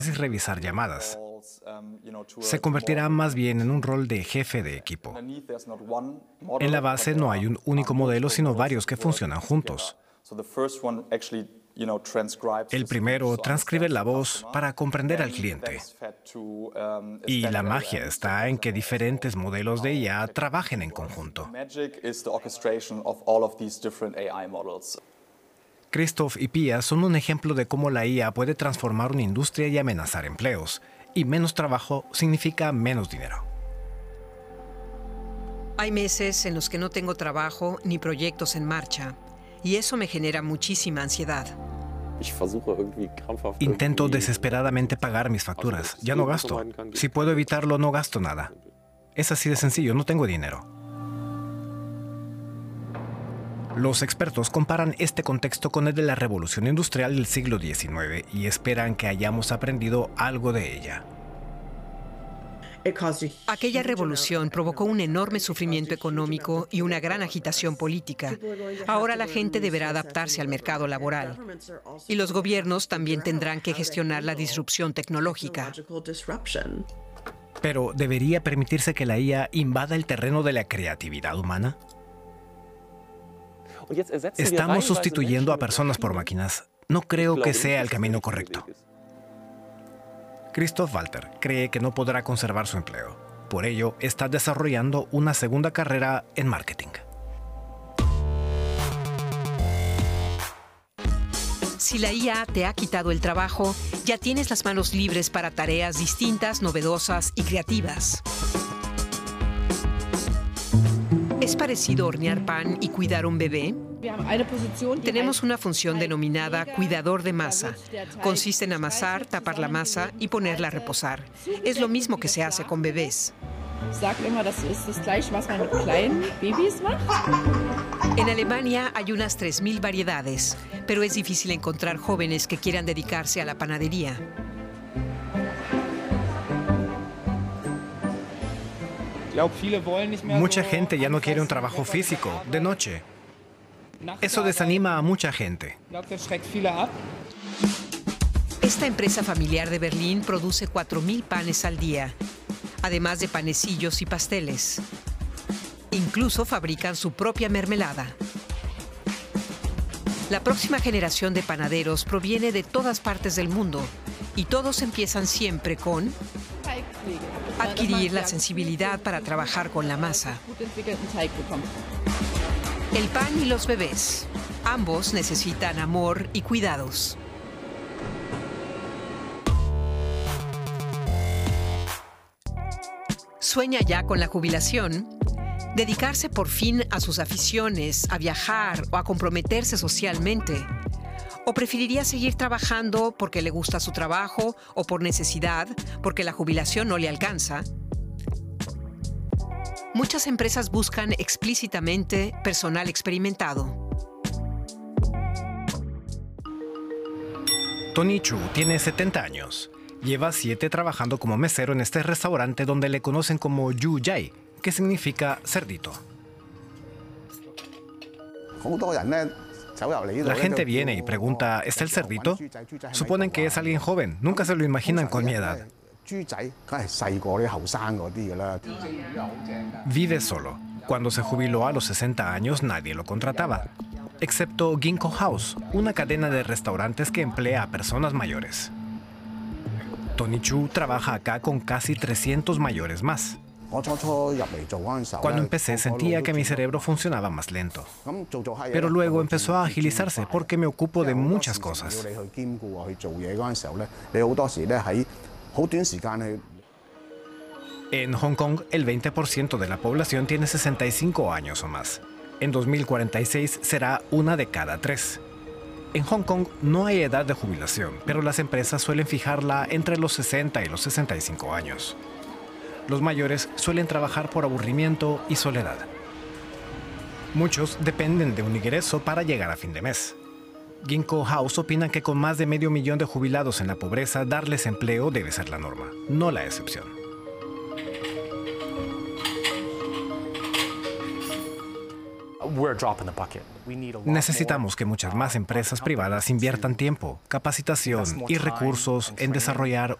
y revisar llamadas. Se convertirá más bien en un rol de jefe de equipo. En la base no hay un único modelo, sino varios que funcionan juntos. El primero transcribe la voz para comprender al cliente. Y la magia está en que diferentes modelos de IA trabajen en conjunto. Christoph y Pia son un ejemplo de cómo la IA puede transformar una industria y amenazar empleos. Y menos trabajo significa menos dinero. Hay meses en los que no tengo trabajo ni proyectos en marcha. Y eso me genera muchísima ansiedad. Intento desesperadamente pagar mis facturas. Ya no gasto. Si puedo evitarlo, no gasto nada. Es así de sencillo, no tengo dinero. Los expertos comparan este contexto con el de la revolución industrial del siglo XIX y esperan que hayamos aprendido algo de ella. Aquella revolución provocó un enorme sufrimiento económico y una gran agitación política. Ahora la gente deberá adaptarse al mercado laboral. Y los gobiernos también tendrán que gestionar la disrupción tecnológica. Pero, ¿debería permitirse que la IA invada el terreno de la creatividad humana? Estamos sustituyendo a personas por máquinas. No creo que sea el camino correcto. Christoph Walter cree que no podrá conservar su empleo. Por ello, está desarrollando una segunda carrera en marketing. Si la IA te ha quitado el trabajo, ya tienes las manos libres para tareas distintas, novedosas y creativas. ¿Es parecido hornear pan y cuidar un bebé? Tenemos una función denominada cuidador de masa. Consiste en amasar, tapar la masa y ponerla a reposar. Es lo mismo que se hace con bebés. En Alemania hay unas 3.000 variedades, pero es difícil encontrar jóvenes que quieran dedicarse a la panadería. Mucha gente ya no quiere un trabajo físico, de noche. Eso desanima a mucha gente. Esta empresa familiar de Berlín produce 4.000 panes al día, además de panecillos y pasteles. Incluso fabrican su propia mermelada. La próxima generación de panaderos proviene de todas partes del mundo y todos empiezan siempre con adquirir la sensibilidad para trabajar con la masa. El pan y los bebés. Ambos necesitan amor y cuidados. ¿Sueña ya con la jubilación? ¿Dedicarse por fin a sus aficiones, a viajar o a comprometerse socialmente? ¿O preferiría seguir trabajando porque le gusta su trabajo o por necesidad, porque la jubilación no le alcanza? Muchas empresas buscan explícitamente personal experimentado. Tony Chu tiene 70 años. Lleva 7 trabajando como mesero en este restaurante donde le conocen como Yu Jai, que significa cerdito. La gente viene y pregunta, ¿está el cerdito? Suponen que es alguien joven, nunca se lo imaginan con mi edad. Vive solo. Cuando se jubiló a los 60 años nadie lo contrataba, excepto Ginkgo House, una cadena de restaurantes que emplea a personas mayores. Tony Chu trabaja acá con casi 300 mayores más. Cuando empecé sentía que mi cerebro funcionaba más lento. Pero luego empezó a agilizarse porque me ocupo de muchas cosas. En Hong Kong, el 20% de la población tiene 65 años o más. En 2046 será 1 de cada 3. En Hong Kong no hay edad de jubilación, pero las empresas suelen fijarla entre los 60 y los 65 años. Los mayores suelen trabajar por aburrimiento y soledad. Muchos dependen de un ingreso para llegar a fin de mes. Ginkgo House opina que con más de 500.000 de jubilados en la pobreza, darles empleo debe ser la norma, no la excepción. Necesitamos que muchas más empresas privadas inviertan tiempo, capacitación y recursos en desarrollar